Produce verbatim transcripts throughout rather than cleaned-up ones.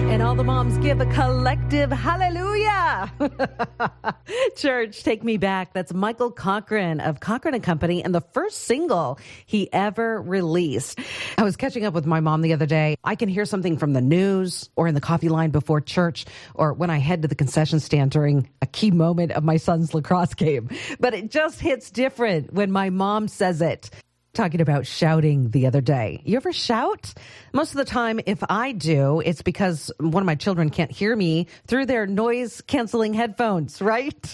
And all the moms give a collective hallelujah. Church, take me back. That's Michael Cochran of Cochran and Company and the first single he ever released. I was catching up with my mom the other day. I can hear something from the news or in the coffee line before church or when I head to the concession stand during a key moment of my son's lacrosse game. But it just hits different when my mom says it. Talking about shouting the other day. You ever shout? Most of the time, if I do, it's because one of my children can't hear me through their noise-canceling headphones, right?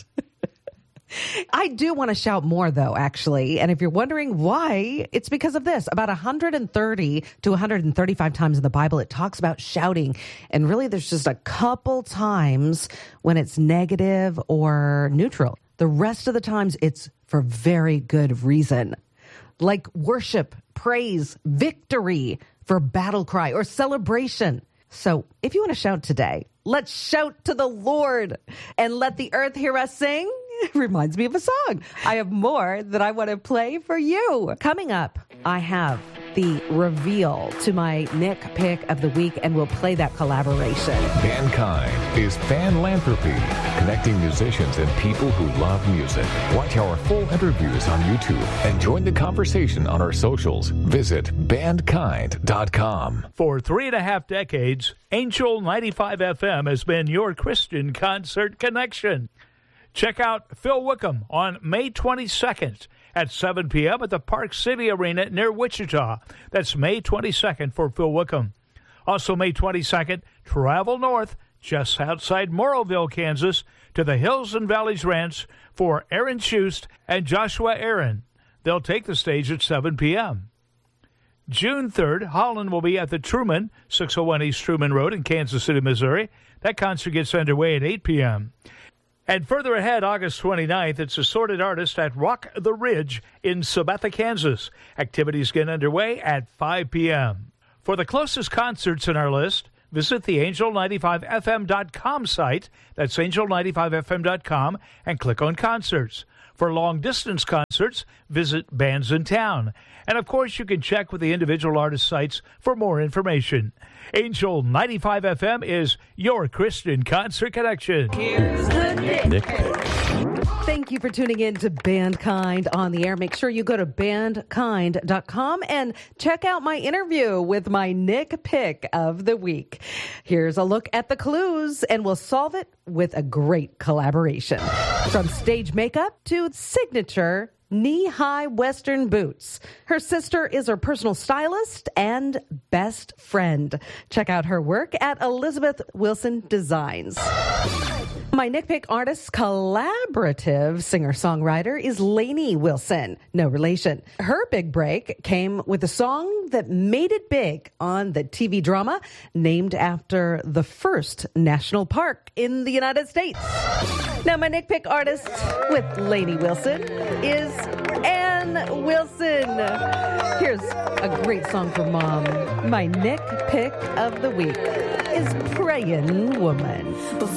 I do want to shout more, though, actually. And if you're wondering why, it's because of this. About one hundred thirty to one hundred thirty-five times in the Bible, it talks about shouting. And really, there's just a couple times when it's negative or neutral. The rest of the times, it's for very good reason. Like worship, praise, victory for battle cry or celebration. So if you want to shout today, let's shout to the Lord and let the earth hear us sing. It reminds me of a song. I have more that I want to play for you. Coming up, I have the reveal to my Nick Pick of the Week, and we'll play that collaboration. Mankind is Fanlanthropy, connecting musicians and people who love music. Watch our full interviews on YouTube and join the conversation on our socials. Visit bandkind dot com. For three and a half decades, Angel ninety-five F M has been your Christian concert connection. Check out Phil Wickham on May twenty-second at seven p.m. at the Park City Arena near Wichita. That's May twenty-second for Phil Wickham. Also May twenty-second, travel north just outside Morrowville, Kansas, to the Hills and Valleys Ranch for Aaron Schust and Joshua Aaron. They'll take the stage at seven p.m. June third, Holland will be at the Truman, six oh one East Truman Road in Kansas City, Missouri. That concert gets underway at eight p.m. And further ahead, August twenty-ninth, it's Assorted Artist at Rock the Ridge in Sabetha, Kansas. Activities get underway at five p.m. For the closest concerts in our list, visit the angel ninety-five F M dot com site. That's angel ninety-five F M dot com and click on concerts. For long-distance concerts, visit Bands in Town. And, of course, you can check with the individual artist sites for more information. Angel ninety-five F M is your Christian concert connection. Here's the Nick. Nick Pick. Thank you for tuning in to Bandkind on the Air. Make sure you go to bandkind dot com and check out my interview with my Nick Pick of the Week. Here's a look at the clues, and we'll solve it with a great collaboration. From stage makeup to signature knee-high Western boots. Her sister is her personal stylist and best friend. Check out her work at Elizabeth Wilson Designs. My Nick Pick artist collaborative singer-songwriter is Lainey Wilson, no relation. Her big break came with a song that made it big on the T V drama named after the first national park in the United States. Now, my Nick Pick artist with Lainey Wilson is Ann Wilson. Here's a great song for Mom. My Nick Pick of the Week is Praying Woman.